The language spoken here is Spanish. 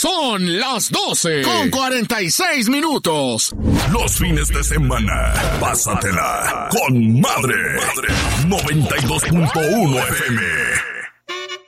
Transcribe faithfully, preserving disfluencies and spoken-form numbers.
Son las doce con cuarenta y seis minutos. Los fines de semana, pásatela con madre. noventa y dos punto uno F M.